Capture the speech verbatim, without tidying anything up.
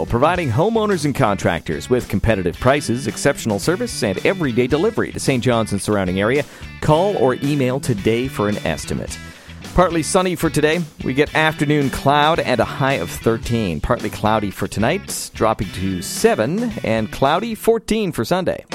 Providing homeowners and contractors with competitive prices, exceptional service, and everyday delivery to Saint John's and surrounding area. Call or email today for an estimate. Partly sunny for today. We get afternoon cloud and a high of thirteen. Partly cloudy for tonight, dropping to seven, and cloudy fourteen for Sunday.